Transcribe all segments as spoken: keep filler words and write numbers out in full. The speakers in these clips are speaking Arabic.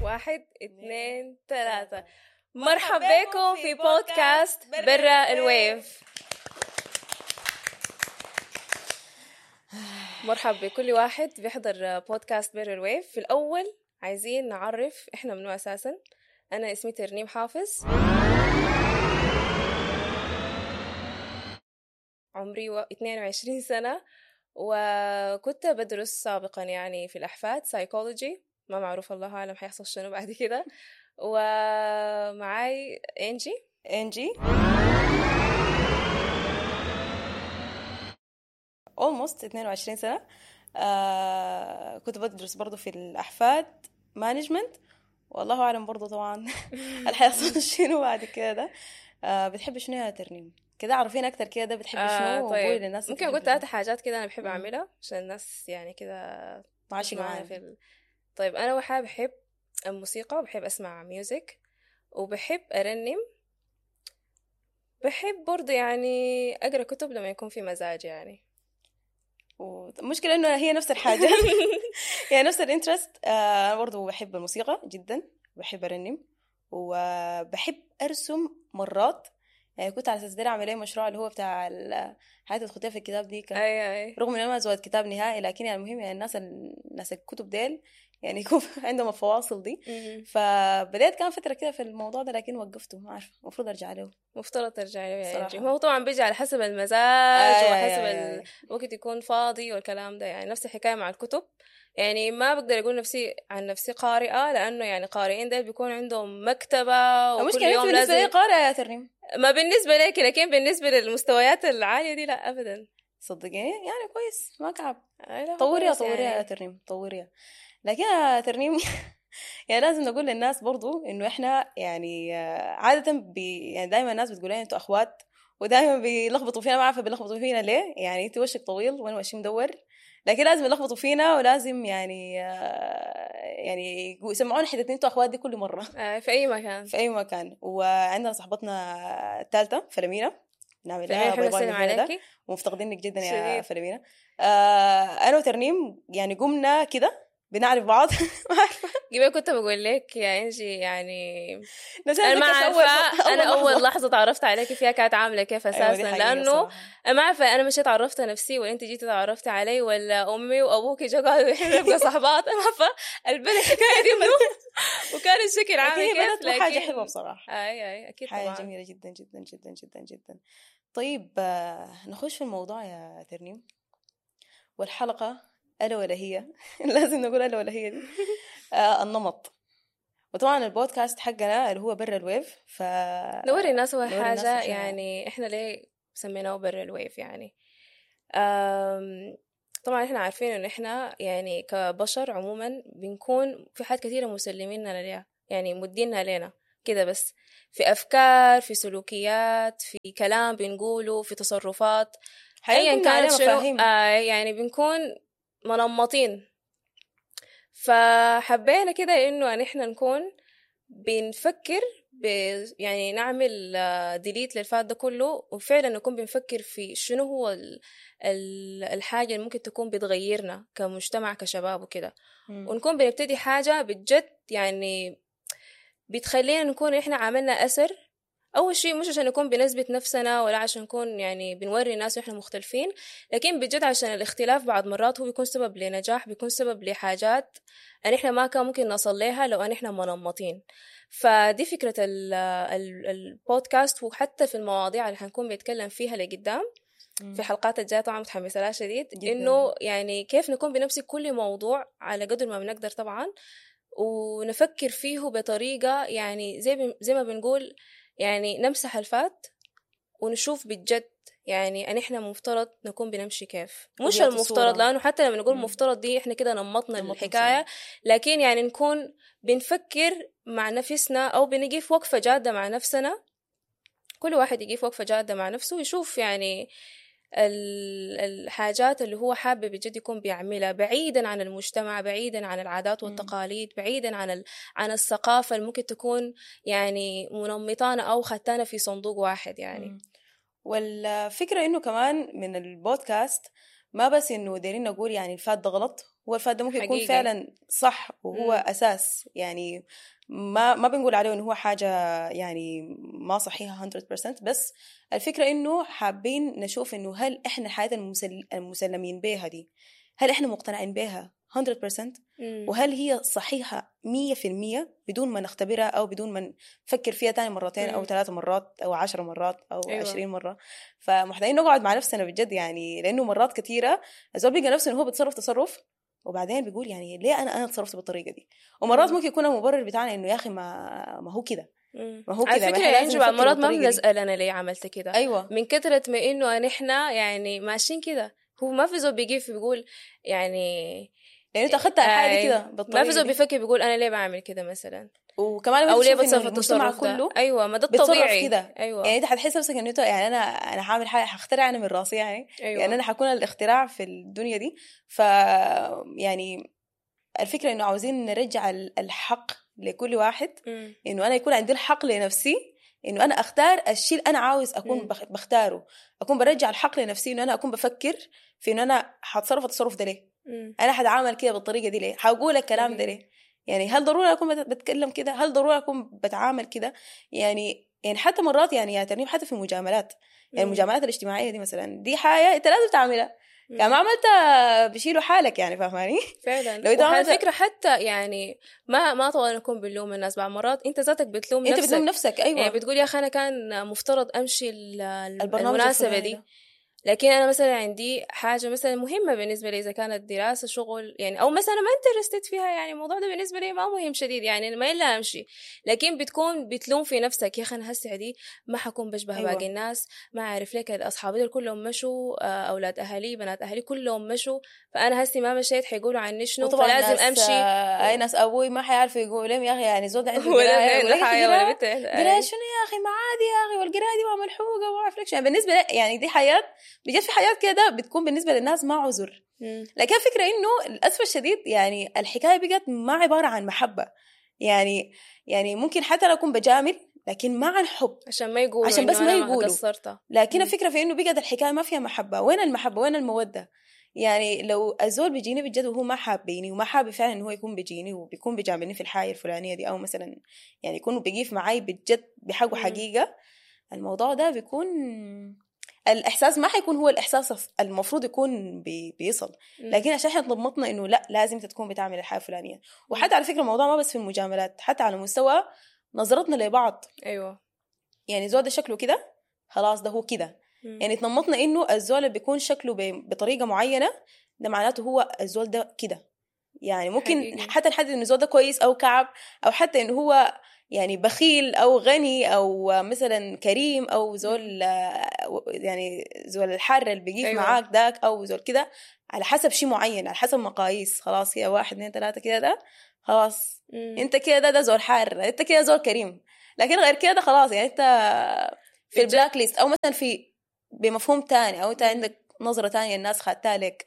واحد اثنين ثلاثة. مرحب بكم في بودكاست برا الويف. مرحب بكل واحد بيحضر بودكاست برا الويف. في الأول عايزين نعرف إحنا منو أساساً. أنا اسمي ترنيم حافظ، عمري اثنين وعشرين سنة، وكنت بدرس سابقاً يعني في الأحفاد سايكولوجي، ما معروف الله أعلم حيحصل شنو بعد كده. ومعاي إنجي إنجي almost اثنين وعشرين سنة. آه كنت بدرس برضو في الأحفاد مانجمنت، والله أعلم برضو طبعا الحيصل شنو بعد كده. آه بتحب شنو يا ترنيم كده؟ عارفين أكتر كده بتحب آه شنو؟ طيب للناس ممكن أقول ثلاثة حاجات كده أنا بحب مم. أعملها عشان الناس يعني كده ماشي معانا في ال... طيب أنا وحاب بحب الموسيقى، بحب أسمع ميوزك، وبحب أرنم، بحب برضه يعني أقرأ كتب لما يكون في مزاج يعني. والمشكلة إنه هي نفس الحاجة هي نفس الانترست. أنا برضو بحب الموسيقى جدا، بحب أرنم، وبحب أرسم مرات. يعني كنت على أساس داير أعمل أي مشروع اللي هو بتاع الحاجات الخطية في الكتاب دي، أي أي. رغم إنه ما زود كتاب نهائي، لكن يعني المهم يعني الناس الناس الكتب ديل يعني يكون عندهم الفواصل دي. فبدأت كان فترة كده في الموضوع ده، لكن وقفته، ما عارفة المفروض أرجع له. مفترض ترجع له يا إنجي. هو طبعا بيجي على حسب المزاج آه وحسب آه الوقت يكون فاضي والكلام ده. يعني نفس الحكاية مع الكتب. يعني ما بقدر أقول نفسي عن نفسي قارئة، لأنه يعني قارئين ده بيكون عندهم مكتبة وكل يوم لازم. بالنسبة لي قارئة يا ترنيم، ما بالنسبة لك، لكن بالنسبة للمستويات العالية دي لا أبدا. صدقيني يعني كويس، ما كعب. طوريها طوريها يعني. يا ترنيم طوريها. لكن يا ترنيم يعني لازم نقول للناس برضو إنه إحنا يعني عادة بي يعني دائما الناس بتقول لنا أنتوا أخوات، ودائما بيلخبطوا فينا، ما عارفة بيلخبطوا فينا ليه. يعني أنت وشك طويل وأنا وشي مدور، لكن لازم يلخبطوا فينا، ولازم يعني يعني يسمعون حتة أنتوا أخوات دي كل مرة في أي مكان في أي مكان. وعندنا صاحبتنا الثالثة فلمينا، نعمل لها باي باي من هنا ده، ومفتقدينك جدا يا فلمينا. آه أنا وترنيم يعني قمنا كده بنعرف بعض ما عارفة قبل كنت بقول لك يا إنجي يعني أنا ما عارفة أول أنا أول لحظة, لحظة تعرفت عليك فيها كانت عاملة كيف أساساً. أيوة لأنه أنا ما عارفة أنا مشيت عرفت نفسي ولا أنت جيتي تعرفتي علي ولا أمي وأبوك جو قالوا إحنا نبقى صحبات. ما عارفة البلد الحكاية دي منو وكان الشكل عامل كيف. لكن حاجة حلوة بصراحة. أي أي أكيد حاجة طبعاً. جميلة جدا جدا جدا جدا جدا. طيب نخش في الموضوع يا ترنيم، والحلقة ألا ولا هي لازم نقول ألا ولا هي دي آه النمط. وطبعا البودكاست حقنا اللي هو برا الويف، ف نوري الناس هو حاجة يعني إحنا ليه سميناه برا الويف. يعني أم... طبعا إحنا عارفين إن إحنا يعني كبشر عموما بنكون في حاجات كثيرة مسلميننا ليها، يعني مدينها لنا كده، بس في أفكار، في سلوكيات، في كلام بنقوله، في تصرفات، أيا كانت شنو آه يعني بنكون منمطين. فحبينا كده إنه أن إحنا نكون بنفكر ب... يعني نعمل ديليت للفات ده كله، وفعلا نكون بنفكر في شنو هو ال... ال... الحاجة اللي ممكن تكون بتغيرنا كمجتمع كشباب وكده، ونكون بنبتدي حاجة بجد يعني بتخلينا نكون إحنا عملنا أثر. أول شيء مش عشان نكون بنثبت نفسنا ولا عشان نكون يعني بنوري الناس إحنا مختلفين، لكن بجد عشان الاختلاف بعض مرات هو بيكون سبب لنجاح، بيكون سبب لحاجات أن إحنا ما كان ممكن نصل لها لو أن إحنا منمطين. فدي فكرة ال ال البودكاست، وحتى في المواضيع اللي حنكون بنتكلم فيها لقدام في الحلقات الجاية طبعا متحمسة لها شديد جداً. إنه يعني كيف نكون بنمسك كل موضوع على قدر ما بنقدر طبعا، ونفكر فيه بطريقة يعني زي زي ما بنقول يعني نمسح الفات ونشوف بجد يعني أن إحنا مفترض نكون بنمشي كيف، مش المفترض، لأنه حتى لما نقول مم. مفترض دي إحنا كده نمطنا الحكاية، لكن يعني نكون بنفكر مع نفسنا أو بنقف وقفة جادة مع نفسنا. كل واحد يقف وقفة جادة مع نفسه ويشوف يعني الحاجات اللي هو حابب بجد يكون بيعملها بعيدا عن المجتمع، بعيدا عن العادات والتقاليد، بعيدا عن عن الثقافة اللي ممكن تكون يعني منمطانا أو خدتانا في صندوق واحد يعني. مم. والفكرة إنه كمان من البودكاست ما بس إنه دايرين نقول يعني الفات ده غلط هو الفات ده ممكن يكون حقيقي. فعلا صح وهو مم. أساس، يعني ما ما بنقول عليه إنه هو حاجة يعني ما صحيحة مية بالمية، بس الفكرة إنه حابين نشوف إنه هل إحنا الحياة المسل... المسلمين بها دي هل إحنا مقتنعين بها مية بالمية، مم. وهل هي صحيحة مية في المية بدون ما نختبرها أو بدون ما نفكر فيها تاني مرتين أو مم. ثلاث مرات أو عشر مرات أو أيوة. عشرين مرة. فمحتاجين نقعد مع نفسنا بجد، يعني لأنه مرات كثيرة الزول بيلقى نفسه إنه هو بيتصرف تصرف وبعدين بيقول يعني ليه أنا أنا تصرفت بالطريقة دي، ومرات مم. ممكن يكون المبرر بتاعنا إنه يا أخي ما ما هو كده، مم. ما هو على كده، ما فكرة إحنا يا لازم إنجي بعض نفكر المرات ما بالطريقة دي. بنسأل أنا ليه عملت كده، أيوة. من كثرة ما إنه أن إحنا يعني ماشيين كده، هو ما في زول بيجي بيقول يعني لأنه أنت أخذت الحاجة دي كده ما بالطريقة في زول دي، بيفكر بيقول أنا ليه بعمل كده مثلا، وكمان أو ليه بتشوف إنه بتصرف المجتمع التصرف ده. كله أيوة ما ده بتصرف الطبيعي. كده. أيوة. يعني انت حتحس نفسك انه انت يعني انا انا حاعمل حاجه حخترع انا من راسي يعني أيوة. يعني انا حكون الاختراع في الدنيا دي. ف يعني الفكره انه عاوزين نرجع الحق لكل واحد، مم. انه انا يكون عندي الحق لنفسي، انه انا اختار الشيء اللي انا عاوز اكون مم. بخ- بختاره، اكون برجع الحق لنفسي، انه انا اكون بفكر في انه انا حتصرف التصرف ده ليه، مم. انا حتعامل كده بالطريقه دي ليه، حقول الكلام ده ليه، يعني هل ضروري اكون بت- بتكلم كده، هل ضروري اكون بتعامل كده، يعني يعني حتى مرات يعني يا ترنيم حتى في المجاملات، يعني مم. المجاملات الاجتماعيه دي مثلا دي حاجه انت لازم تعملها، يعني ما مم. عملتها بشيلوا حالك يعني، فاهماني؟ فعلا. لو انت وعلى عملت فكرة حتى يعني ما ما طبعا نكون بنلوم الناس، بعض مرات انت ذاتك بتلوم انت نفسك، بتلوم نفسك. ايوه. يعني بتقول يا اخي انا كان مفترض امشي ال- البرنامج المناسبة الفلاني دي، ده. لكن انا مثلا عندي حاجه مثلا مهمه بالنسبه لي، اذا كانت دراسه شغل يعني، او مثلا ما انترستد فيها، يعني الموضوع ده بالنسبه لي ما مهم شديد، يعني ما الا امشي، لكن بتكون بتلوم في نفسك، يا اخي انا هسه دي ما حكون بشبه أيوة. باقي الناس، ما اعرف ليك اصحابي دول كلهم مشوا، اولاد اهلي بنات اهلي كلهم مشوا، فانا هسه ما مشيت حيقولوا عني شنو، وطبعا فلازم ناس امشي. آه، اي ناس ابوي ما حيعرفوا يقولوا لهم يا اخي يعني زود عنده ولا ابن قرايه، عنده ولا قلت حاجه ولا قرايه بنت عنده قرايه أي. شنو يا اخي ما عادي يا اخي، والقرايه دي ما ملحوقه وما اعرف لك يعني بالنسبه لي، يعني دي حياه بجد، في حياه كده بتكون بالنسبه للناس ما عذر. مم. لكن فكره انه للاسف الشديد يعني الحكايه بقت ما عباره عن محبه، يعني يعني ممكن حتى لو اكون بجامل لكن ما عن حب، عشان ما يقولوا عشان بس انه ما انا ما يقولوا. قصرت. لكن مم. الفكره في انه بقت الحكايه ما فيها محبه، وين المحبه وين الموده؟ يعني لو الزول بيجيني بجد وهو ما حابيني وما حابب فعلا انه هو يكون بيجيني وبيكون بيجاملني في الحاجه الفلانيه دي، او مثلا يعني يكون بيقيف معي بجد بحقه مم. حقيقه، الموضوع ده بيكون الاحساس ما حيكون هو الاحساس المفروض يكون بي بيصل. مم. لكن عشان احنا طمطنا انه لا لازم تكون بتعمل الحاجه الفلانيه. وحتى على فكره الموضوع ما بس في المجاملات، حتى على مستوى نظرتنا لبعض، ايوه. يعني زول ده شكله كده خلاص ده هو كده، مم. يعني تنمطنا انه الزول اللي بيكون شكله ب- بطريقه معينه ده معناته هو الزول ده كده، يعني ممكن حقيقي. حتى نحدد انه الزول ده كويس او كعب، او حتى انه هو يعني بخيل او غني او مثلا كريم او زول آه، يعني زول الحر اللي بيقيف أيوة. معاك داك او زول كده، على حسب شيء معين، على حسب مقاييس، خلاص هي واحد اثنين ثلاثه كده ده خلاص مم. انت كده ده, ده زول حار، انت كده زول كريم. لكن غير كده خلاص يعني انت في بجد. البلاك ليست، او مثلا في بمفهوم تاني، او انت مم. عندك نظرة تانية الناس خدتها لك.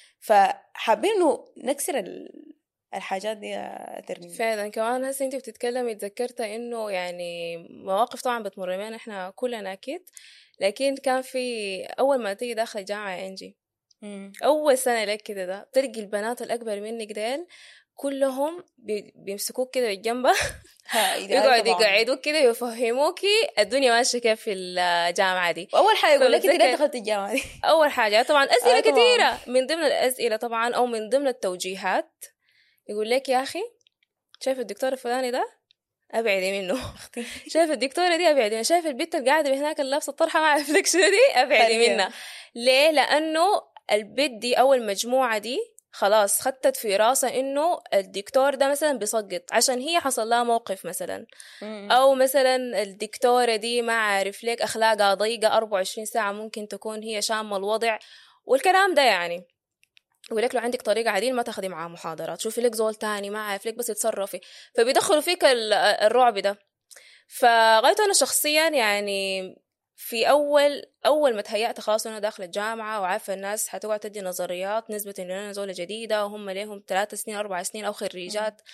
فحابين انه نكسر ال- الحاجات دي يا ترنيم. فعلا. كمان هسه انت بتتكلمي تذكرت انه يعني مواقف طبعا بتمر بينا احنا كلنا اكيد، لكن كان في اول ما تيجي داخل الجامعه يا انجي، مم. اول سنه لك كده ده تلقي البنات الاكبر منك ديل كلهم بي- بيمسكوك كده بالجنبه ها إيه ده ويقعد طبعا. يقعدوك كده يفهموكي الدنيا ماشيه كيف في الجامعه دي. واول حاجه يقول لك انت ليه فبتذكر دخلت الجامعه دي؟ اول حاجه طبعا اسئله آه طبعا. كثيره، من ضمن الاسئله طبعا او من ضمن التوجيهات يقول لك يا اخي شايف الدكتور الفلاني ده ابعدي منه شايف الدكتوره دي ابعدي منها، شايف البنت اللي قاعده هناك اللي لابسه الطرحه ما اعرف لك شنو دي ابعدي خليها. منها. ليه؟ لانه البنت دي او المجموعه دي خلاص خطت في راسها انه الدكتور ده مثلا بيسقط عشان هي حصل لها موقف مثلا، مم. او مثلا الدكتوره دي ما عارف ليك اخلاقها ضيقه أربعة وعشرين ساعه ممكن تكون هي شامه الوضع والكلام ده، يعني يقول لك لو عندك طريقة عديل ما تاخدي معاه محاضرات، شوفي لك زول تاني ما عارف لك بس يتصرفي، فبيدخلوا فيك ال- الرعب ده. فغايت أنا شخصيا يعني في أول أول ما تهيأت خلاص أنا داخلة الجامعة وعارفة الناس حتقعد تدي نظريات نسبة إنه أنا زولة جديدة وهم ليهم ثلاث سنين أربع سنين أو خريجات،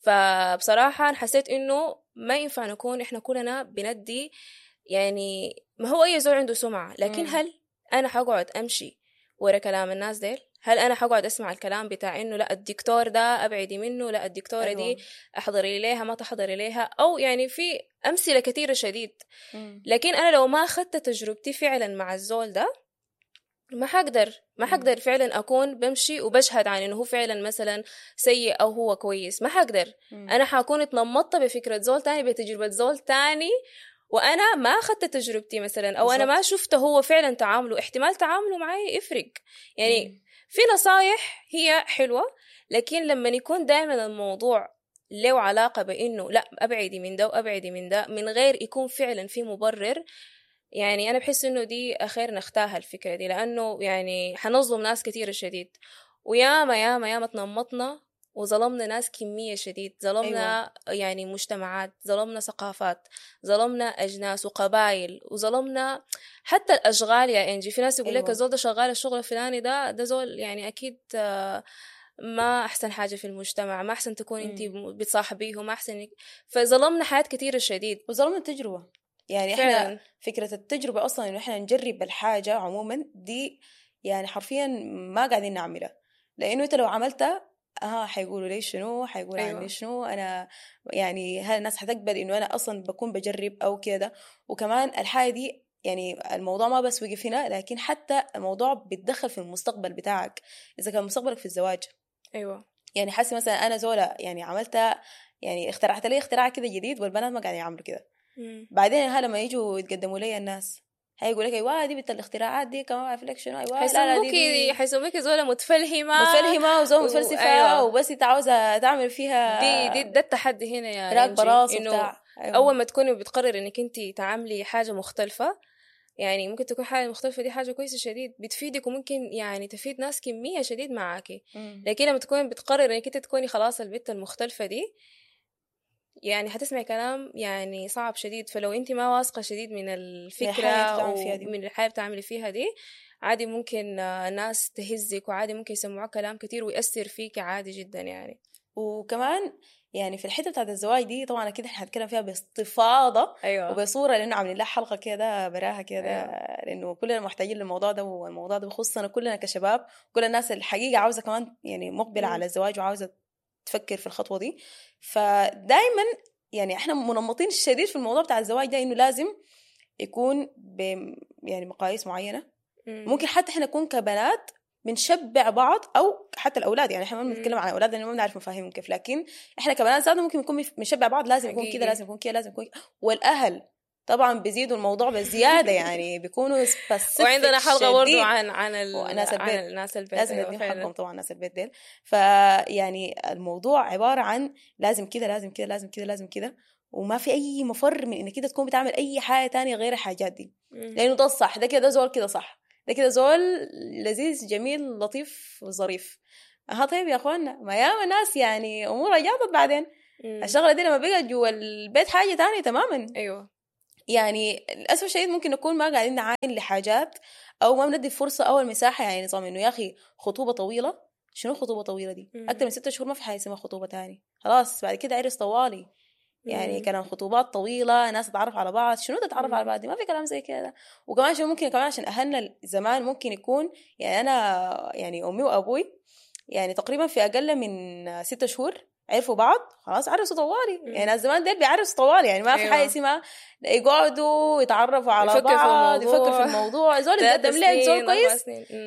فبصراحة حسيت إنه ما ينفع نكون إحنا كلنا بندي، يعني ما هو أي زول عنده سمعة، لكن مم. هل أنا حقعد أمشي ورا كلام الناس ديل؟ هل أنا حقعد أسمع الكلام بتاع إنه لا الدكتور ده أبعدي منه، لا الدكتورة أيوة. دي أحضري ليها ما تحضري ليها، أو يعني في أمثلة كثيرة شديد. م. لكن أنا لو ما أخذت تجربتي فعلا مع الزول ده ما حقدر ما حقدر فعلا أكون بمشي وبشهد عن إنه هو فعلا مثلا سيء أو هو كويس. ما حقدر. م. أنا حكون اتنمطت بفكرة زول تاني، بتجربة زول تاني، وأنا ما أخذت تجربتي مثلا، أو بالزبط. أنا ما شفته هو فعلا تعامله، احتمال تعامله معي يفرق يعني. م. في نصايح هي حلوة، لكن لما يكون دائما الموضوع له علاقة بإنه لا أبعدي من ده وأبعدي من ده من غير يكون فعلا في مبرر، يعني أنا بحس إنه دي أخير نختاها الفكرة دي، لأنه يعني حنظلم ناس كتير شديد، وياما ياما ياما تنمطنا وظلمنا ناس كمية شديد، ظلمنا أيوة. يعني مجتمعات، ظلمنا ثقافات، ظلمنا أجناس وقبائل، وظلمنا حتى الأشغال يا إنجي. في ناس يقول لك أيوة. الزول ده شغال الشغل الفلاني ده ده زول يعني أكيد ما أحسن حاجة في المجتمع، ما أحسن تكون أنت بتصاحبيه، ما أحسن، فظلمنا حياة كتير شديد وظلمنا التجربة. يعني فعلا. إحنا فكرة التجربة أصلا إنه إحنا نجرب الحاجة عموما دي يعني حرفيا ما قاعدين نعملها، لأنه أنت لو عملتها اه حيقولوا لي شنو، حيقولوا أيوة. عني شنو، انا يعني هل الناس حتقبل انه انا اصلا بكون بجرب او كده. وكمان الحاجه دي يعني الموضوع ما بس وقف هنا، لكن حتى الموضوع بيتدخل في المستقبل بتاعك، اذا كان مستقبلك في الزواج. ايوه يعني حاسه مثلا انا زولا يعني عملتها، يعني اخترعت لي اختراع كده جديد والبنات ما قاعدين يعملوا كده. بعدين ها لما يجوا يتقدموا لي الناس هيقول لك ايوه دي بنت الاختراعات دي كمان ما لك شنو، ايوه لا لا دي, دي حيسموك زوله متفلهمه متفلهمه وزوله متفلسفه أيوة. وبس انت عاوزه تعمل فيها دي دي ده التحدي هنا يا راكبه راس وبتاع. أيوة. اول ما تكوني بتقرر انك انت تعملي حاجه مختلفه، يعني ممكن تكون حاجه مختلفه دي حاجه كويسه شديد بتفيدك وممكن يعني تفيد ناس كميه شديد معاكي. لكن لما تكوني بتقرر انك انت تكوني خلاص البنت المختلفه دي، يعني هتسمعي كلام يعني صعب شديد. فلو انت ما واثقه شديد من الفكره ومن الحياه بتعملي فيها دي، عادي ممكن ناس تهزك، وعادي ممكن يسمعوا كلام كتير ويأثر فيك عادي جدا يعني. وكمان يعني في الحته بتاعت الزواج دي طبعا اكيد احنا هنتكلم فيها باستفاضه أيوة. وبصوره، لانه عاملين لها حلقه كده براها كده. أيوة. لانه كلنا محتاجين للموضوع ده، والموضوع ده بخصنا كلنا كشباب، كل الناس الحقيقه عاوزه كمان يعني مقبله م. على الزواج وعاوزه تفكر في الخطوه دي. فدايما يعني احنا منمطين الشديد في الموضوع بتاع الزواج ده، انه لازم يكون ب يعني مقاييس معينه. م. ممكن حتى احنا نكون كبنات بنشبع بعض، او حتى الاولاد، يعني احنا ما بنتكلم عن الاولاد لانه ما بنعرف مفاهيمهم كيف، لكن احنا كبنات زادنا ممكن نكون بنشبع بعض، لازم يكون كده، لازم يكون كده، لازم يكون كده. والاهل طبعا بيزيدوا الموضوع بزياده يعني بيكونوا سبيسيفيك. وعندنا حلقه برضه عن عن الناس البيت، عن الناس البيت لازم نديهم حقهم طبعا ناس البيت ديل. فيعني الموضوع عباره عن لازم كده لازم كده لازم كده لازم كده، وما في اي مفر من انك كده تكون بتعمل اي حاجه تانية غير الحاجات دي، لانه ده الصح، ده كده ده زول كده صح، ده كده زول لذيذ جميل لطيف وظريف. ها طيب يا اخوانا، ما ياما ناس يعني امورها جاضت بعدين. مم. الشغله دي لما بقت جوا البيت حاجه تانية تماما. ايوه يعني للاسف الشديد ممكن نكون ما قاعدين نعاين لحاجات، او ما بندي فرصه او المساحه. يعني نظام انه يا اخي خطوبه طويله، شنو خطوبه طويله دي؟ مم. اكتر من ستة شهور ما في حاجه اسمها خطوبه تاني، خلاص بعد كده عرس طوالي. يعني كلام خطوبات طويله، ناس تتعرف على بعض، شنو تتعرف على بعض دي؟ ما في كلام زي كده. وكمان شو ممكن كمان عشان اهلنا زمان ممكن يكون، يعني انا يعني امي وابوي يعني تقريبا في اقل من ستة شهور عرفوا بعض، خلاص عرسوا طوالي. مم. يعني الزمان ديل بيعرسوا طوالي، يعني ما في أيوة. حاجه اسمها يقعدوا يتعرفوا على يفكر بعض، يفكر في الموضوع. زول يتقدم لك زول كويس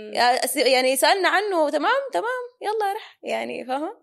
يعني يسالنا عنه، تمام تمام يلا رح، يعني فاهمه.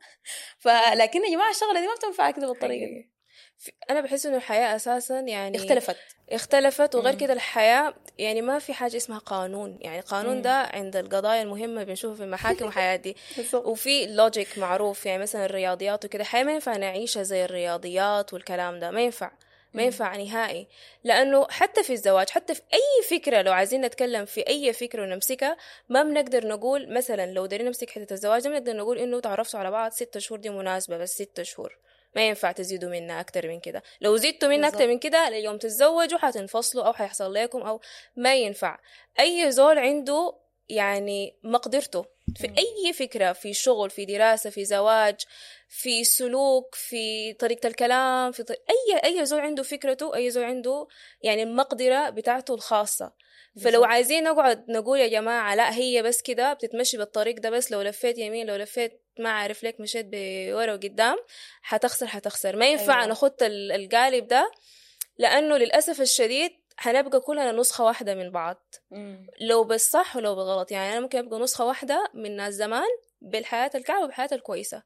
فلكن يا جماعه الشغله دي ما بتنفع كده بالطريقه دي. أنا بحس إنه الحياة أساساً يعني اختلفت اختلفت وغير كده الحياة يعني ما في حاجة اسمها قانون. يعني قانون مم. ده عند القضايا المهمة بنشوفه في المحاكم وحياة دي وفي لوجيك معروف. يعني مثلا الرياضيات وكده حياة ما ينفع نعيشها زي الرياضيات والكلام ده، ما ينفع ما ينفع نهائي. لأنه حتى في الزواج، حتى في أي فكرة لو عايزين نتكلم في أي فكرة ونمسكها، ما بنقدر نقول مثلا لو دارين نمسك حتة الزواج ما بنقدر نقول إنه تعرفتوا على بعض ستة شهور دي مناسبة، بس ستة شهور ما ينفع تزيدوا منها أكتر من كده. لو زيدتوا منها أكتر من كده ليوم تتزوجوا حتنفصلوا أو حيحصل لكم، أو ما ينفع. أي زول عنده يعني مقدرته في أي فكرة، في شغل، في دراسة، في زواج، في سلوك، في طريقة الكلام، في طريقة أي أي زول عنده فكرته، أي زول عنده يعني المقدرة بتاعته الخاصة. فلو عايزين نقعد نقول يا جماعة لا هي بس كده بتتمشي بالطريق ده بس، لو لفيت يمين لو لفيت ما عارف ليك مشيت بورا وقدام حتخسر حتخسر ما ينفع. أيوة. نخط القالب ده، لأنه للأسف الشديد هنبقى كلنا نسخة واحدة من بعض. مم. لو بالصح ولو بالغلط. يعني أنا ممكن أبقى نسخة واحدة من ناس زمان بالحياة الكعبة وبالحياة الكويسة.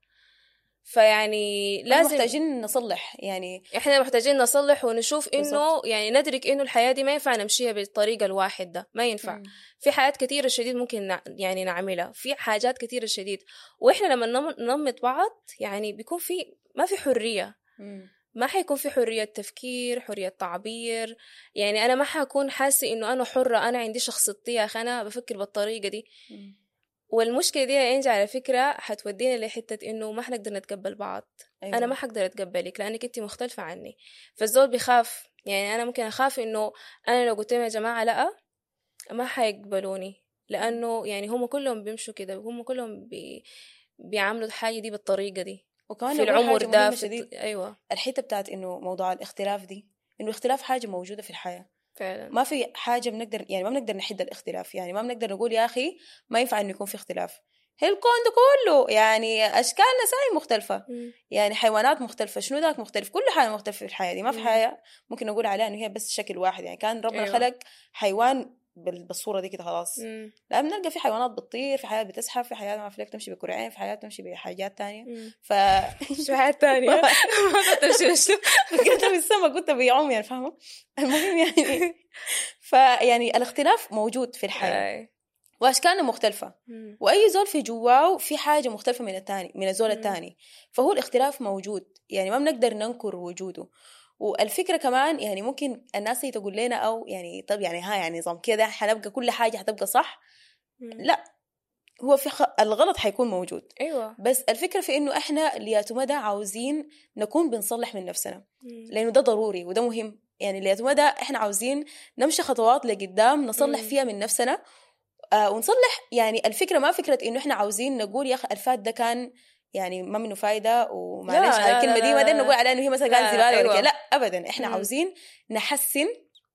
فيعني لازم محتاجين نصلح، يعني احنا محتاجين نصلح ونشوف انه بالزبط. يعني ندرك انه الحياة دي ما ينفع نمشيها بالطريقة الواحد ده، ما ينفع. مم. في حاجات كتيرة شديد ممكن نع... يعني نعملها، في حاجات كتيرة شديد. واحنا لما نم... ننمط بعض يعني بيكون في ما في حرية. مم. ما حيكون في حرية تفكير، حرية تعبير. يعني أنا ما حكون حاسة إنه أنا حرة، أنا عندي شخصيتي يا أخي أنا بفكر بالطريقة دي. مم. والمشكلة دي يا إنجي على فكرة حتودينا لحتة إنه ما حنقدر نتقبل بعض. أيوة. أنا ما حقدر أتقبلك لأنك أنت مختلفة عني. فالزول بيخاف. يعني أنا ممكن أخاف إنه أنا لو قلت لهم يا جماعة لأ ما حيقبلوني، لأنه يعني هم كلهم بيمشوا كده، هم كلهم بي... بيعاملوا الحاجة دي بالطريقة دي. وكمان في العمر ده في أيوة. الحتة بتاعت إنه موضوع الاختلاف دي، إنه اختلاف حاجة موجودة في الحياة فعلا. ما في حاجة بنقدر يعني ما بنقدر نحد الاختلاف. يعني ما بنقدر نقول يا أخي ما ينفع إنه يكون في اختلاف. هي الكون ده كله يعني أشكال نسائي مختلفة. م. يعني حيوانات مختلفة، شنو ذاك مختلف، كل حاجة مختلفة في الحياة دي. ما في حياة ممكن نقول عليها إنه هي بس شكل واحد. يعني كان ربنا أيوة. خلق حيوان بالصورة دي كده خلاص. مم. لا بنلقى في حيوانات بتطير، في حيوانات بتزحف، في حيوانات ما فيك تمشي بكرعين، في حيوانات تمشي بحاجات تانية. ف شو حاجات تانية ما تمشي شو قلت في السماء قلت بيعوم يعني فاهمة. المهم يعني فيعني الاختلاف موجود في الحياة وأشكالنا مختلفة. مم. وأي زول في جواه في حاجة مختلفة من التاني من الزول التاني. فهو الاختلاف موجود، يعني ما بنقدر ننكر وجوده. والفكرة كمان يعني ممكن الناس تقول لنا أو يعني طب يعني ها يعني نظام كده حنبقى كل حاجة حتبقى صح. مم. لا، هو في خ... الغلط حيكون موجود. أيوة. بس الفكرة في إنه إحنا لياتو مدى عاوزين نكون بنصلح من نفسنا. مم. لأنه ده ضروري وده مهم. يعني لياتو مدى إحنا عاوزين نمشي خطوات لقدام نصلح مم. فيها من نفسنا. آه ونصلح. يعني الفكرة ما فكرة إنه إحنا عاوزين نقول يا أخي الفات ده كان يعني ما منه فايدة ومعلش على الكلمة دي ما دين نقول عليها إنه هي مثلا كان زبالة أيوة. ولا لا أبدا. إحنا مم. عاوزين نحسن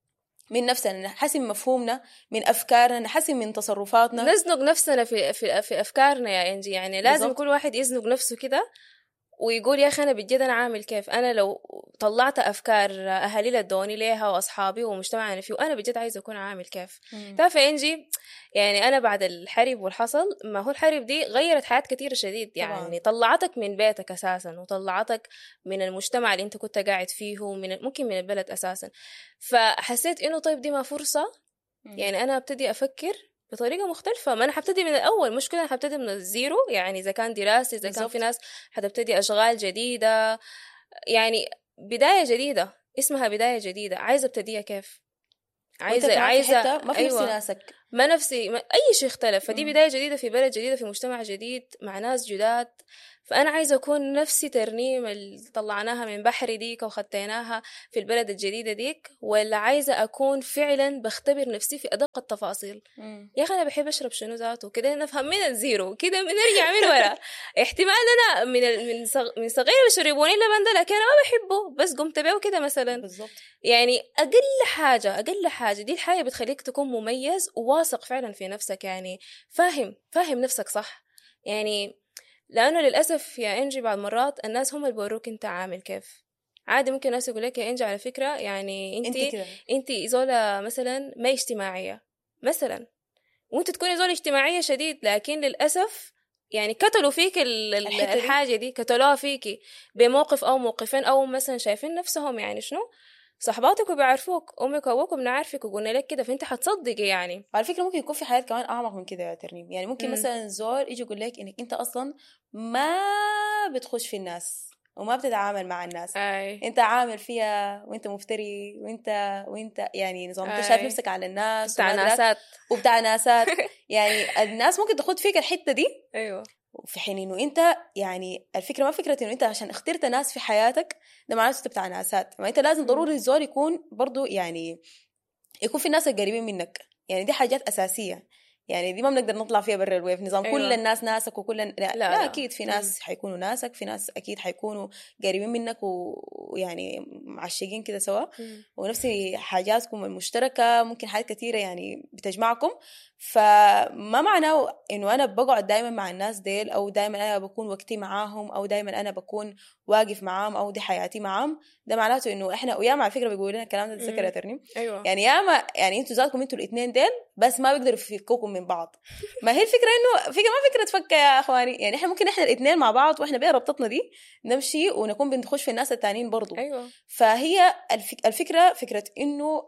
من نفسنا، نحسن من مفهومنا، من أفكارنا، نحسن من تصرفاتنا، نزنق نفسنا في في في أفكارنا يا إنجي. يعني لازم بالضبط. كل واحد يزنق نفسه كده ويقول يا أخي أنا بجد أنا عامل كيف. أنا لو طلعت أفكار أهلي لدوني ليها وأصحابي ومجتمعنا فيه وأنا بجد عايزة أكون عامل كيف. تعرف إنجي يعني أنا بعد الحرب والحصل ما هو الحرب دي غيرت حياة كتير شديد. يعني طبعا. طلعتك من بيتك أساسا وطلعتك من المجتمع اللي أنت كنت قاعد فيه ومن ممكن من البلد أساسا. فحسيت إنه طيب دي ما فرصة. يعني أنا أبتدي أفكر بطريقة مختلفة. ما أنا حبتدي من الأول، مش كده، أنا حبتدي من الزيرو. يعني إذا كان دراسي إذا بالزبط. كان في ناس حتبتدي أشغال جديدة، يعني بداية جديدة اسمها بداية جديدة. عايزة ابتديها كيف؟ عايزة عايزة ما في أيوة. نفسي ناسك ما نفسي ما أي شيء اختلف. فدي م. بداية جديدة في بلد جديدة في مجتمع جديد مع ناس جداد. فأنا عايزة أكون نفسي ترنيم اللي طلعناها من بحري ديك وخطيناها في البلد الجديدة ديك، ولا عايزة أكون فعلا بختبر نفسي في أدق التفاصيل. م. يا أخي أنا بحب أشرب شنو ذاته كده نفهم من الزيرو كده بنرجع من ورا. احتمال أنا من من من صغير بشربوني اللبن ده لكن أنا ما بحبه بس قمت بيه كده مثلا. بالضبط. يعني أقل حاجة أقل حاجة دي الحاجة بتخليك تكون مميز وواثق فعلا في نفسك. يعني فاهم فاهم نفسك صح. يعني لأنه للأسف يا إنجي بعض مرات الناس هم اللي بيوروك أنت عامل كيف. عادي ممكن الناس يقول لك يا إنجي على فكرة يعني أنت أنت زولة مثلا ما اجتماعية مثلا، وأنت تكوني زولة اجتماعية شديد، لكن للأسف يعني كتلوا فيك الحاجة دي كتلوها فيكي بموقف أو موقفين أو مثلا شايفين نفسهم يعني شنو صحباتك وبيعرفوك أمك وأبوك وبنعرفك وقلنا لك كده فأنت حتصدقي. يعني على فكرة ممكن يكون في حياة كمان أعمق من كده يا ترنيم. يعني ممكن م. مثلا زول يجي يقول لك إنك أنت أصلا ما بتخش في الناس وما بتتعامل مع الناس. أي. أنت عامل فيها وأنت مفتري وأنت وأنت يعني نظام أنت شايف نفسك على الناس بتاع ناسات وبتاع ناسات. يعني الناس ممكن تاخد فيك الحتة دي. أيوة. في حين إنه أنت يعني الفكرة ما فكرة إنه أنت عشان اخترت ناس في حياتك ده معناته أنت بتاع ناسات. ما أنت لازم ضروري الزول يكون برضو يعني يكون في الناس القريبين منك. يعني دي حاجات أساسية. يعني دي ما بنقدر نطلع فيها برا الويف نظام أيوة. كل الناس ناسك وكل لا, لا, لا, لا لا. أكيد في ناس حيكونوا ناسك في ناس أكيد حيكونوا قريبين منك ويعني معشقين كده سوا مم. ونفس حاجاتكم المشتركة ممكن حاجات كثيرة يعني بتجمعكم فما معناه إنه أنا بقعد دايما مع الناس ديل أو دايما أنا بكون وقتي معاهم أو دايما أنا بكون واقف معاهم أو دي حياتي معاهم ده معناته إنه إحنا وياما على فكرة بيقولوا لنا الكلام ده تذكر يا ترنيم أيوة. يعني ياما يعني أنتوا ذاتكم أنتوا الاثنين ديل بس ما بيقدروا يفكوكم من بعض ما هي الفكرة إنه فكرة ما فكرة فك يا أخواني يعني إحنا ممكن إحنا الاثنين مع بعض وإحنا بين ربطتنا دي نمشي ونكون بنخش في الناس التانيين برضو أيوة. فهي الفك... الفكرة فكرة إنه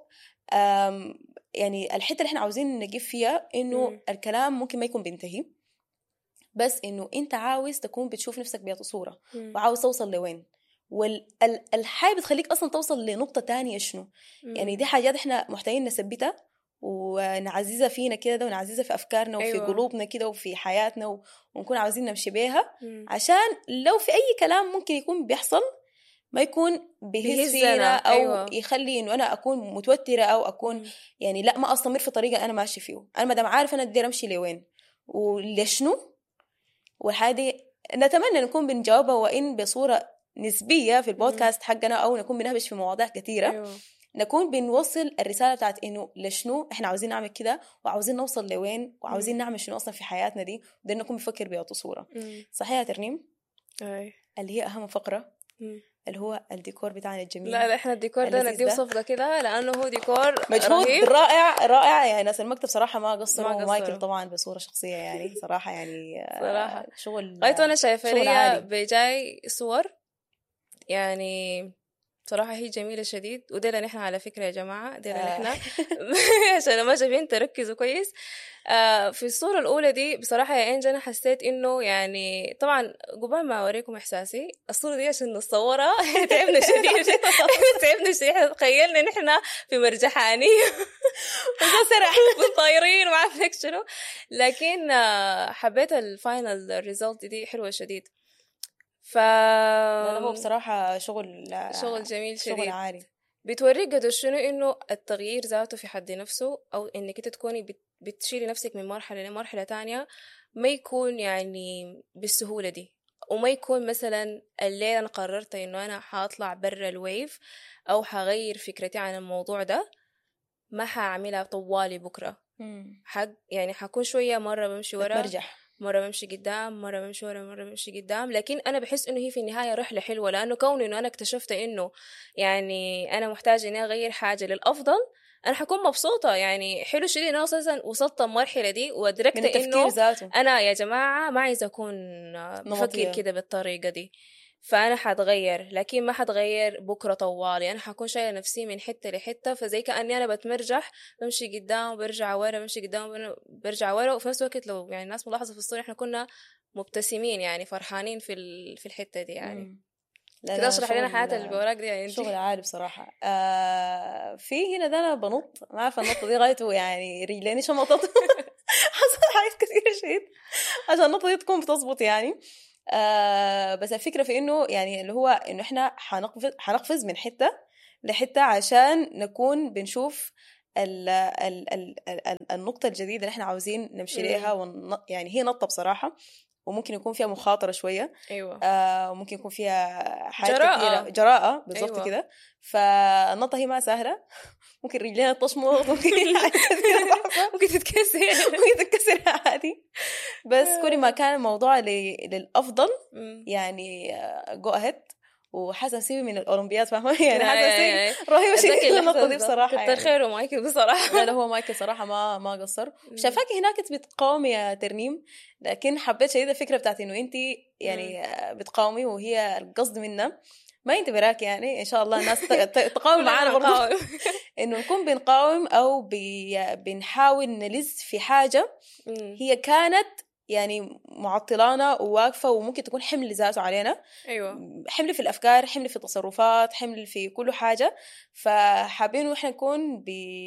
يعني الحتة اللي إحنا عاوزين نجيب فيها إنه م. الكلام ممكن ما يكون بينتهي بس إنه أنت عاوز تكون بتشوف نفسك بهذه صورة م. وعاوز توصل لوين والحاجة بتخليك أصلا توصل لنقطة تانية شنو م. يعني دي حاجات إحنا محتاجين نثبتها ونعززها فينا كده ونعززها في أفكارنا وفي أيوة. قلوبنا كده وفي حياتنا و... ونكون عاوزين نمشي بيها م. عشان لو في أي كلام ممكن يكون بيحصل ما يكون بيهز فينا أو أيوة. يخلي إنه أنا أكون متوترة أو أكون م. يعني لا ما أستمر في طريقة أنا ماشي فيه أنا ما دام عارف أنا أقدر أمشي لوين ولشنو والحاجة نتمنى نكون بنجاوبها وإن بصورة نسبية في البودكاست حقنا أو نكون بنهبش في مواضيع كثيرة أيوة. نكون بنوصل الرسالة بتاعت إنه لشنو إحنا عاوزين نعمل كده وعاوزين نوصل لوين وعاوزين م. نعمل شنو أصلا في حياتنا دي وده نكون بنفكر بها صورة م. صحيح يا ترنيم أي. اللي هي أهم فقرة م. اللي هو الديكور بتاعنا الجميل لا لا احنا الديكور ده نديه وصفة كده لأنه هو ديكور مجهود رهيب رائع رائع يعني ناس المكتب صراحة ما قصروا ما ومايكل طبعا بصورة شخصية يعني صراحة يعني صراحة شغل غايته أنا شايفة لي بجاي صور يعني صراحة هي جميلة شديد وده اللي نحن على فكرة يا جماعة ده اللي نحن عشان ما شايفين تركزوا كويس آه في الصورة الأولى دي بصراحة يا إنجي أنا حسيت إنه يعني طبعا قبل ما أوريكم إحساسي الصورة دي عشان نصورها تعبنا شديد تعبنا شديد تخيلنا نحن في مرجحاني وسرح والطايرين وما عارف شنو لكن آه حبيت الفاينل ريزلت دي حلوة شديد ف هو بصراحة شغل شغل جميل شديد شغل عالي بتوريك قد شنو إنه التغيير ذاته في حد نفسه أو إنك أنت تكوني بتشيلي نفسك من مرحلة لمرحلة تانية ما يكون يعني بالسهولة دي وما يكون مثلا الليلة أنا قررت إنه أنا حاطلع برا الويف أو حغير فكرتي عن الموضوع ده ما حاعملها طوالي بكرة حق يعني حكون شوية مرة بمشي ورا مرجح مرة بمشي قدام مرة بمشي ورا مرة بمشي قدام لكن أنا بحس إنه هي في النهاية رحلة حلوة لأنه كون إنه أنا اكتشفت إنه يعني أنا محتاجة إني أغير حاجة للأفضل أنا حكون مبسوطة يعني حلو شديد إنه أساسا وصلت المرحلة دي وأدركت إنه أنا يا جماعة ما عايزة أكون بفكر كده بالطريقة دي فأنا حتغير لكن ما حتغير بكرة طوالي أنا حكون شايلة نفسي من حتة لحتة فزي كأني أنا بتمرجح بمشي قدام وبرجع ورا بمشي قدام وبرجع ورا وفي نفس الوقت لو يعني الناس ملاحظة في الصورة إحنا كنا مبتسمين يعني فرحانين في في الحتة دي يعني كده أشرح لنا حياة البوراق دي يعني شغل عالي بصراحة آه في هنا ده أنا بنط ما عارفة النطة دي غايته يعني رجليني شمطت حصل حاجات كثيرة شيء عشان النطة دي تكون بتظبط يعني آه بس الفكرة في إنه يعني اللي هو إنه إحنا حنقفز حنقفز من حتة لحتة عشان نكون بنشوف ال ال ال ال النقطة الجديدة اللي إحنا عاوزين نمشي لها ون... يعني هي نقطة بصراحة وممكن يكون فيها مخاطرة شوية أيوة. آه وممكن يكون فيها حاجات جراءة. كثيرة جراءة بالضبط أيوة. كده فالنقطة هي ما سهلة ممكن رجلينا تشمط ممكن ممكن تتكسر ممكن تتكسر عادي بس كل ما كان الموضوع للأفضل يعني جو أهيد وحسن سيبي من الأولمبياد فاهمة يعني حسن سيبي رهيبة شيء النقطة دي بصراحة كتر خيره مايكل بصراحة لا هو مايكل صراحة ما ما قصر شافاكي هناك بتقاومي يا ترنيم لكن حبيت شديد الفكرة بتاعت إنه أنتي يعني بتقاومي وهي القصد منا ما انت براك يعني ان شاء الله الناس تقاوم معانا برضه انه نكون بنقاوم او بي بنحاول نلز في حاجه هي كانت يعني معطلانا وواقفه وممكن تكون حمل ذاته علينا ايوه حمل في الافكار حمل في التصرفات حمل في كل حاجه فحابين انه احنا نكون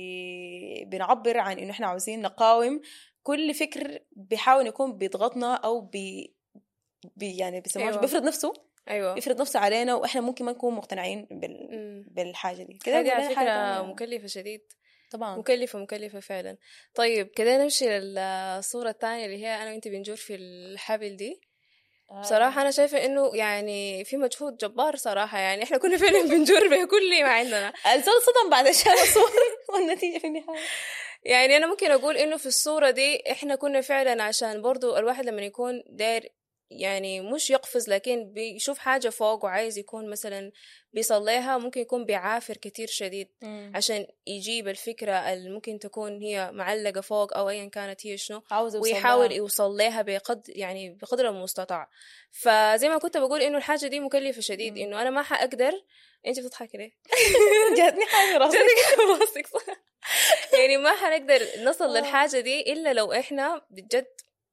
بي بنعبر عن انه احنا عاوزين نقاوم كل فكر بيحاول يكون بيضغطنا او بي, بي يعني بيسموه أيوة. بيفرض نفسه ايوه يفرض نفسه علينا واحنا ممكن ما نكون مقتنعين بال... بالحاجه دي كده. هذه على فكره مكلفه شديد طبعا مكلفة مكلفة فعلا. طيب كده نمشي للصورة الثانية اللي هي أنا وإنت بنجور في الحبل دي. بصراحة أنا شايفة إنه يعني في مجهود جبار صراحة، يعني إحنا كنا فعلا بنجور بكل ما عندنا. الزول صدم بعد شاف الصورة والنتيجة في النهاية. يعني أنا ممكن أقول إنه في الصورة دي إحنا كنا فعلا، عشان برضو الواحد لما يكون داير يعني مش يقفز لكن بيشوف حاجة فوق وعايز يكون مثلا بيصليها، ممكن يكون بيعافر كتير شديد مم. عشان يجيب الفكرة اللي ممكن تكون هي معلقة فوق أو أيا كانت هي شنو، ويحاول يوصل لها بقدر يعني بقدر المستطاع. فزي ما كنت بقول إنه الحاجة دي مكلفة شديد، إنه أنا ما حأقدر. أنت بتضحكي ليه؟ جاتني حاجة راسك راسك يعني ما حنقدر نصل للحاجة دي إلا لو إحنا بجد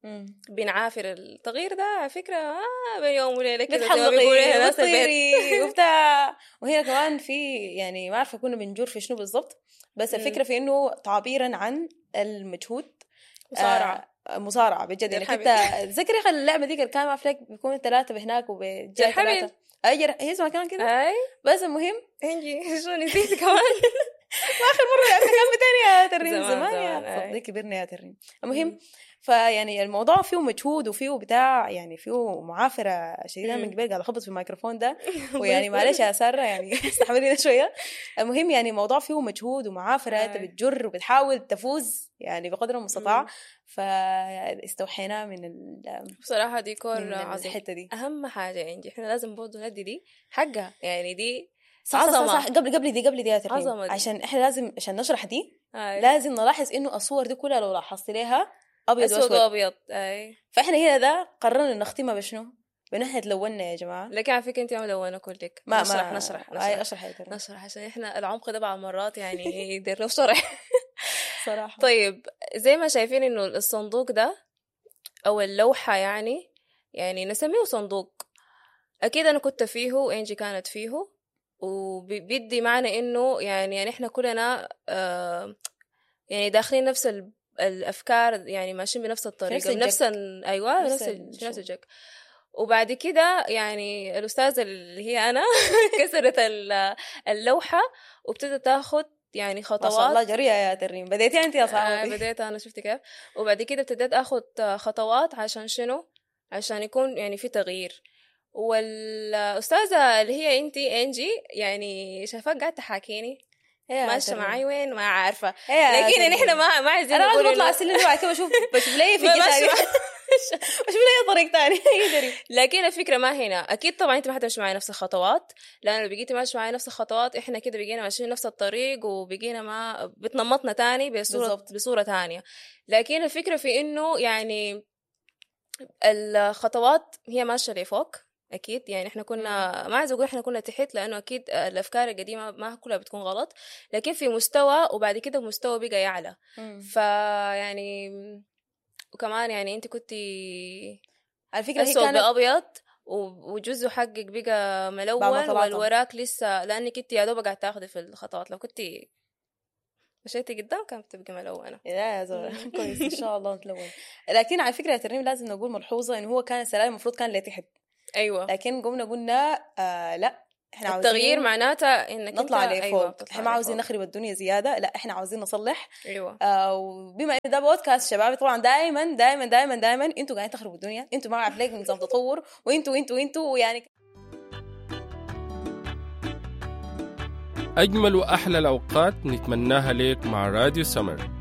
بنعافر التغيير ده. على فكرة آه بين يوم وليلة كده بتحلقي وبطيري وبتاع. وهنا كمان في يعني ما عارفة كنا بنجور في شنو بالضبط، بس الفكرة في إنه تعبيرا عن المجهود. مصارعة آه مصارعة بجد. يعني كنت تذكري خل اللعبة دي كان ما فلك بيكون ثلاثة بهناك وبجاي ثلاثة أجر هي اسمها كان كده. أي بس المهم إنجي شو نسيت كمان ما آخر مرة لعبنا كان بتاني يا ترين زمان يا فضلي كبرنا يا ترين. المهم فيعني الموضوع فيه مجهود وفيه بتاع يعني فيه معافرة شديدة. من قبل قاعد أخبط في الميكروفون ده ويعني معلش يا سارة يعني استحملينا شوية. المهم يعني الموضوع فيه مجهود ومعافرة. أنت بتجر وبتحاول تفوز يعني بقدر المستطاع. فاستوحينا من بصراحة ديكور عظيم. دي أهم حاجة عندي. إحنا لازم برضو ندي دي حقها يعني دي صح صح, صح, صح. قبل قبل دي قبل دي يا ترين عشان إحنا لازم عشان نشرح دي آي. لازم نلاحظ إنه الصور دي كلها لو لاحظت ليها أبيض أسود وأبيض. أي فإحنا هنا ده قررنا نختمها بشنو؟ بنحن تلونا يا جماعة. لكن على فكرة أنت ملونة كلك. ما نشرح ما نشرح نشرح أي أشرح نشرح, نشرح عشان إحنا العمق ده بعض مرات يعني يدير له شرح صراحة. طيب زي ما شايفين إنه الصندوق ده أو اللوحة يعني يعني نسميه صندوق. أكيد أنا كنت فيه وإنجي كانت فيه، وبيدي معنى إنه يعني يعني إحنا كلنا آه يعني داخلين نفس الأفكار، يعني ماشيين بنفس الطريقة بنفس ال... أيوة نفس نفس, نفس الجك. وبعد كده يعني الأستاذة اللي هي أنا كسرت اللوحة وابتدت تاخد يعني خطوات. ما شاء الله جريئة يا تريم. بديتي أنت يا صاحبتي. آه بديت أنا شفتي كيف. وبعد كده ابتدت أخد خطوات عشان شنو؟ عشان يكون يعني في تغيير. والأستاذة اللي هي أنتي إنجي يعني شايفاك قاعدة تحاكيني ماشي معي وين ما عارفة، لكن نحن ما ما عايزين نقول. أنا بطلع السلم بعد كده بشوف بشوف لي في تاني بشوف لي طريق تاني يدري. لكن الفكرة ما هنا. أكيد طبعا أنت ما حتمشي معي نفس الخطوات، لأنه لو بقيتي ماشي معي نفس الخطوات إحنا كده بقينا ماشيين نفس الطريق وبقينا ما بتنمطنا تاني بصورة بصورة تانية. لكن الفكرة في إنه يعني الخطوات هي ماشية لفوق أكيد. يعني إحنا كنا ما عايز أقول إحنا كنا تحت، لأنه أكيد الأفكار القديمة ما كلها بتكون غلط، لكن في مستوى وبعد كده مستوى بقى يعلى. فيعني وكمان يعني أنت كنتي على فكرة أسود بأبيض وجزء حقك بقى ملون والوراك لسه، لأنك كنتي يا دوب قاعد تاخدي في الخطوات. لو كنتي مشيتي قدام كانت تبقى ملونة. لا يا زلمة كويس إن شاء الله نتلون. لكن على فكرة يا ترنيم لازم نقول ملحوظة إنه هو كان السلام المفروض كان اللي تحت. أيوة. لكن قمنا قلنا آه لا احنا التغيير معناته انك نطلع لفوق. أيوة احنا ما عاوزين نخرب الدنيا زياده، لا احنا عاوزين نصلح. ايوه آه وبما ان ده بودكاست شباب طبعا دائما دائما دائما دائما انتوا قاعدين تخربوا الدنيا، انتوا ما عارف ليه نظام تطور وانتوا وانتوا وانتوا يعني. اجمل واحلى الاوقات نتمناها لك مع راديو سمر.